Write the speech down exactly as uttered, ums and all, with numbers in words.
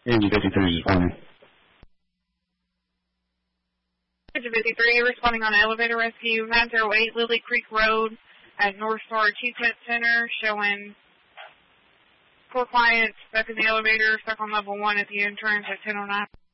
Engine fifty-three responding. Engine fifty-three responding on elevator rescue, nine zero eight Lily Creek Road at North Star Achievement Center, showing four clients stuck in the elevator, stuck on level one at the entrance at ten oh nine.